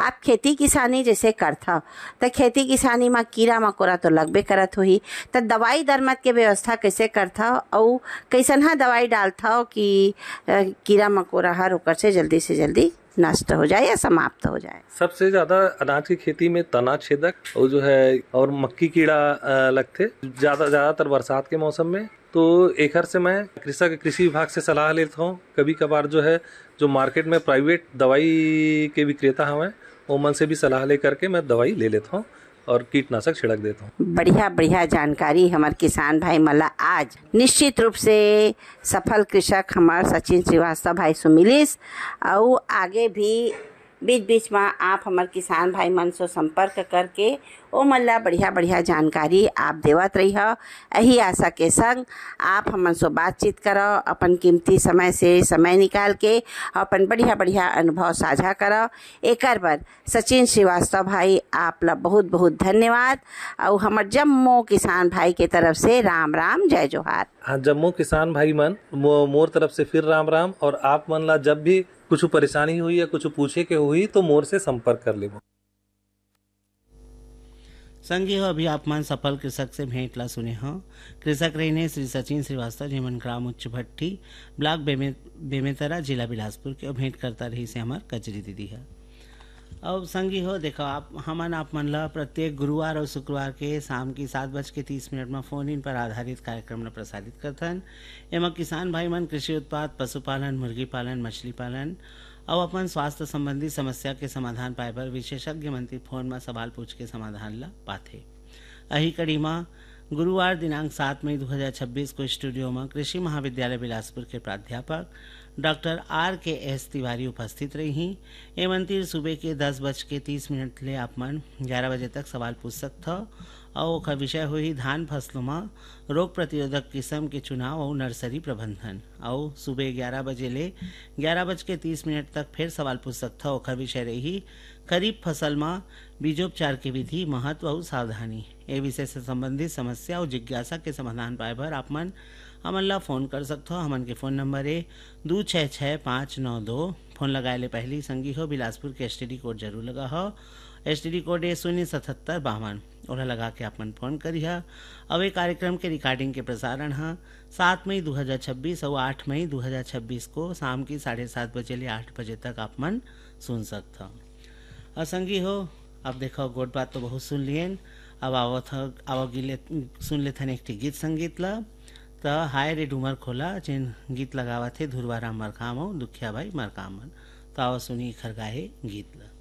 आप खेती किसानी जैसे करथव त खेती किसानी में कीड़ा मकोड़ा तो लगबे करत होही, त दवाई दरमत के व्यवस्था कैसे करथव अउ कैसन दवाई डालथव कि कीड़ा मकोड़ा हर ओकर से जल्दी नष्ट हो जाए या समाप्त हो जाए? सबसे ज्यादा अनाज की खेती में तना छेदक और जो है और मक्की कीड़ा लगते ज्यादातर बरसात के मौसम में। तो एकर से मैं कृषि विभाग से सलाह लेता हूँ। कभी कभार जो है जो मार्केट में प्राइवेट दवाई के विक्रेता हमें ओमन से भी सलाह लेकर के मैं दवाई ले लेता हूँ और कीटनाशक छिड़क देता हूँ। बढ़िया जानकारी हमार किसान भाई मला आज निश्चित रूप से सफल कृषक हमार सचिन श्रीवास्तव भाई सुमिलिस। और आगे भी बीच में आप हमार किसान भाई मन से संपर्क करके ओ मल्ला बढ़िया जानकारी आप देवत रही हो। यही आशा के संग आप हमन से बातचीत करो, अपन कीमती समय से समय निकाल के अपन बढ़िया अनुभव साझा करो। एकर बर सचिन श्रीवास्तव भाई आपला बहुत धन्यवाद। और हमार जम्मो किसान भाई के तरफ से राम राम जय जोहार। हाँ, जम्मो किसान भाई मन मोर तरफ से फिर राम राम। और आप मन ला जब भी कुछ परेशानी हुई या कुछ पूछे के हुई तो मोर से संपर्क कर लेबो। संगी हो अभी आप मन सफल कृषक से भेंट ला सुने हो। कृषक रही श्री सचिन श्रीवास्तव जीवन ग्राम उच्च भट्टी ब्लॉक बेमेतरा जिला बिलासपुर के भेंट करता रही से हमार कचरी दीदी है। अब संगी हो देखो आप मन ला प्रत्येक गुरुवार और शुक्रवार के शाम की 7:30 में फोन इन पर आधारित कार्यक्रम न प्रसारित करथन। एमा किसान भाई मन कृषि उत्पाद, पशुपालन, मुर्गी पालन, मछली पालन और अपन स्वास्थ्य संबंधी समस्या के समाधान पाए पर विशेषज्ञ मंत्री फोन में सवाल पूछ के समाधान ला पाथे। अही कड़ी में गुरुवार दिनांक 7 मई 2026 को स्टूडियो में कृषि महाविद्यालय बिलासपुर के प्राध्यापक डॉक्टर RKS तिवारी उपस्थित रही। ए मंत्री सुबह के 10:30 ले आप मन 11 बजे तक सवाल पूछ सकते हो। और विषय हुई धान फसलों में रोग प्रतिरोधक किस्म के चुनाव और नर्सरी प्रबंधन। और सुबह 11 बजे ले 11:30 तक फिर सवाल पूछ सकते हो। विषय रही खरीफ फसल में बीजोपचार की विधि, महत्व और सावधानी। ए विषय से संबंधित समस्या और जिज्ञासा के समाधान पाए पर आप मन हमन ला फोन कर सकते हो। हमन के फोन नंबर है 266592। फोन लगाए ले पहली संगी हो बिलासपुर के STD कोड जरूर लगा हो। STD कोड है 07752 और लगा के आप मन फोन करी है। अब ये कार्यक्रम के रिकॉर्डिंग के प्रसारण है 7 मई 2026 और 8 मई 2026 को शाम की 7:30 बजे ले 8 बजे तक आप मन सुन सकते हो। और संगी हो अब देखो गोट बात तो बहुत सुन लिए। अब सुन ले थन एक गीत संगीत ला तो हाय रे डूमर खोला जिन गीत लगावा थे धुरवाराम मरकाम और दुखिया भाई मरकामन। तो आओ सुनी खरगाहे गीत ला।